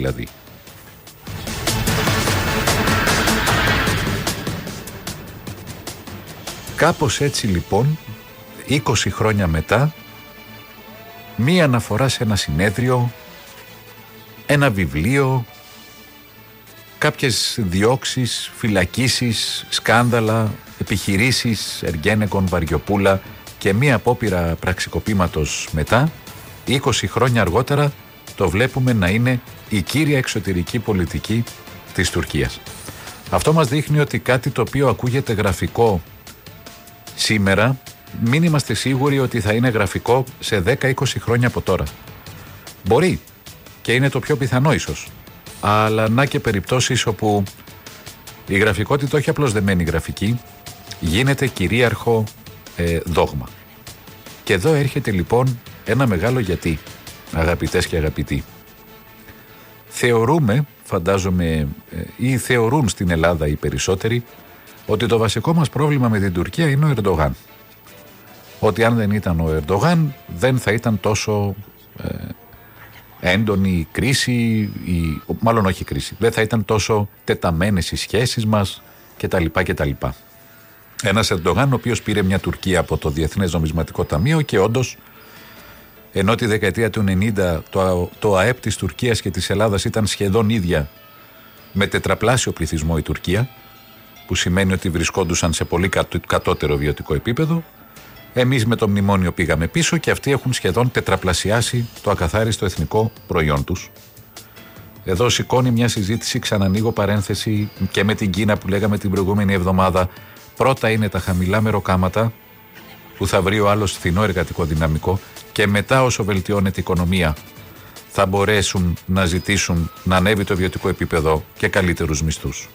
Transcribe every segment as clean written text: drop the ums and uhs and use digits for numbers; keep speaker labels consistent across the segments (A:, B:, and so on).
A: δηλαδή. Κάπως έτσι λοιπόν, 20 χρόνια μετά, μία αναφορά σε ένα συνέδριο, ένα βιβλίο, κάποιες διώξεις, φυλακίσεις, σκάνδαλα, επιχειρήσεις Εργένεκον, Βαριοπούλα και μία απόπειρα πραξικοπήματος μετά, 20 χρόνια αργότερα το βλέπουμε να είναι η κύρια εξωτερική πολιτική της Τουρκίας. Αυτό μας δείχνει ότι κάτι το οποίο ακούγεται γραφικό σήμερα, μην είμαστε σίγουροι ότι θα είναι γραφικό σε 10-20 χρόνια από τώρα. Μπορεί και είναι το πιο πιθανό ίσως, αλλά να και περιπτώσεις όπου η γραφικότητα όχι απλώς δεν μένει γραφική, γίνεται κυρίαρχο δόγμα. Και εδώ έρχεται λοιπόν ένα μεγάλο γιατί, αγαπητές και αγαπητοί. Θεωρούμε, φαντάζομαι, ή θεωρούν στην Ελλάδα οι περισσότεροι, ότι το βασικό μας πρόβλημα με την Τουρκία είναι ο Ερντογάν. Ότι αν δεν ήταν ο Ερντογάν δεν θα ήταν τόσο έντονη η κρίση, μάλλον όχι η κρίση, δεν θα ήταν τόσο τεταμένες οι σχέσεις μας κτλ. Ένας Ερντογάν ο οποίος πήρε μια Τουρκία από το Διεθνές Νομισματικό Ταμείο και όντως, ενώ τη δεκαετία του 90 το ΑΕΠ της Τουρκίας και της Ελλάδας ήταν σχεδόν ίδια, με τετραπλάσιο πληθυσμό η Τουρκία, που σημαίνει ότι βρισκόντουσαν σε πολύ κατώτερο βιωτικό επίπεδο, εμείς με το μνημόνιο πήγαμε πίσω και αυτοί έχουν σχεδόν τετραπλασιάσει το ακαθάριστο εθνικό προϊόν τους. Εδώ σηκώνει μια συζήτηση, ξανανοίγω παρένθεση, και με την Κίνα που λέγαμε την προηγούμενη εβδομάδα. Πρώτα είναι τα χαμηλά μεροκάματα που θα βρει ο άλλος φθηνό εργατικό δυναμικό και μετά, όσο βελτιώνεται η οικονομία, θα μπορέσουν να ζητήσουν να ανέβει το βιωτικό επίπεδο και καλύτερους μισθούς.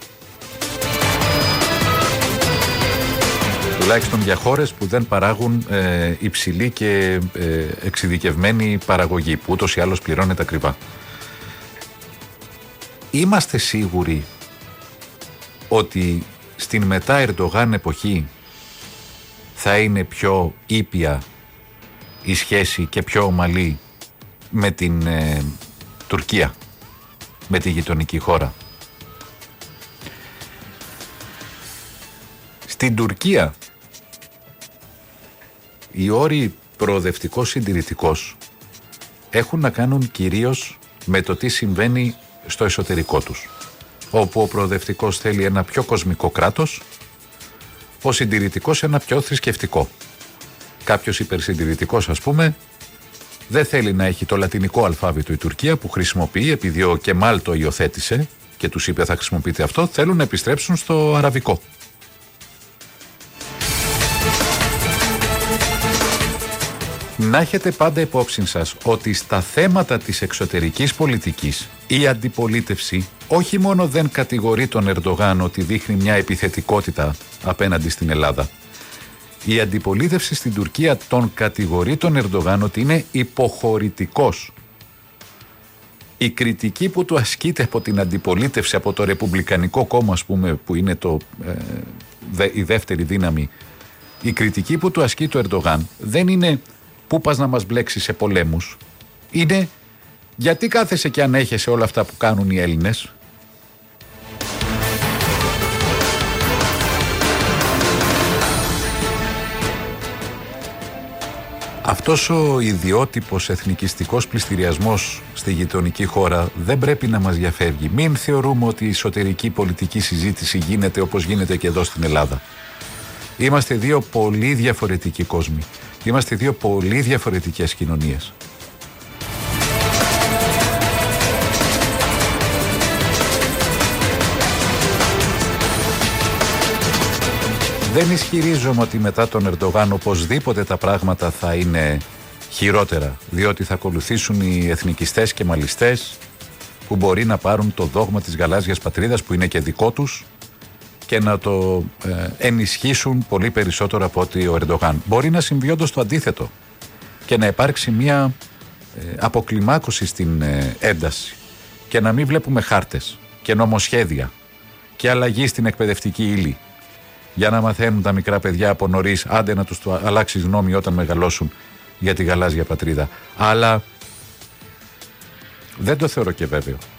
A: Τουλάχιστον για χώρες που δεν παράγουν υψηλή και εξειδικευμένη παραγωγή, που ούτως ή άλλως πληρώνεται ακριβά. Είμαστε σίγουροι ότι στην μετά Ερντογάν εποχή θα είναι πιο ήπια η σχέση και πιο ομαλή με την Τουρκία, με τη γειτονική χώρα? Στην Τουρκία οι όροι προοδευτικός συντηρητικός έχουν να κάνουν κυρίως με το τι συμβαίνει στο εσωτερικό τους, όπου ο προοδευτικός θέλει ένα πιο κοσμικό κράτος, ο συντηρητικός ένα πιο θρησκευτικό. Κάποιος υπερσυντηρητικός, ας πούμε, δεν θέλει να έχει το λατινικό αλφάβητο η Τουρκία που χρησιμοποιεί, επειδή ο Κεμάλ το υιοθέτησε και τους είπε θα χρησιμοποιείτε αυτό, θέλουν να επιστρέψουν στο αραβικό. Να έχετε πάντα υπόψη σας ότι στα θέματα της εξωτερικής πολιτικής η αντιπολίτευση όχι μόνο δεν κατηγορεί τον Ερντογάν ότι δείχνει μια επιθετικότητα απέναντι στην Ελλάδα. Η αντιπολίτευση στην Τουρκία τον κατηγορεί τον Ερντογάν ότι είναι υποχωρητικός. Η κριτική που του ασκείται από την αντιπολίτευση, από το Ρεπουμπλικανικό κόμμα, ας πούμε, που είναι η δεύτερη δύναμη, η κριτική που του ασκεί το Ερντογάν δεν είναι πού πας να μας μπλέξεις σε πολέμους, είναι γιατί κάθεσαι και ανέχεσαι όλα αυτά που κάνουν οι Έλληνες. Αυτός ο ιδιότυπος εθνικιστικός πληστηριασμός στη γειτονική χώρα δεν πρέπει να μας διαφεύγει. Μην θεωρούμε ότι η εσωτερική πολιτική συζήτηση γίνεται όπως γίνεται και εδώ στην Ελλάδα. Είμαστε δύο πολύ διαφορετικοί κόσμοι. Είμαστε δύο πολύ διαφορετικές κοινωνίες. Δεν ισχυρίζομαι ότι μετά τον Ερντογάν οπωσδήποτε τα πράγματα θα είναι χειρότερα, διότι θα ακολουθήσουν οι εθνικιστές και μαλιστές που μπορεί να πάρουν το δόγμα της γαλάζιας πατρίδας που είναι και δικό τους και να το ενισχύσουν πολύ περισσότερο από ότι ο Ερντογάν. Μπορεί να συμβεί όντως το αντίθετο και να υπάρξει μια αποκλιμάκωση στην ένταση και να μην βλέπουμε χάρτες και νομοσχέδια και αλλαγή στην εκπαιδευτική ύλη για να μαθαίνουν τα μικρά παιδιά από νωρίς, άντε να τους αλλάξει γνώμη όταν μεγαλώσουν για τη γαλάζια πατρίδα. Αλλά δεν το θεωρώ και βέβαιο.